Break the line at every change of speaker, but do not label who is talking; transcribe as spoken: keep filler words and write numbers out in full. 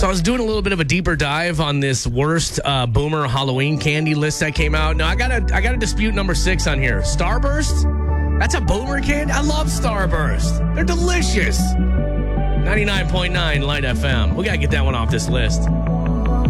So I was doing a little bit of a deeper dive on this worst uh, boomer Halloween candy list that came out. Now I gotta, I gotta dispute number six on here. Starburst? That's a boomer candy? I love Starburst. They're delicious. ninety-nine point nine Light F M. We gotta get that one off this list.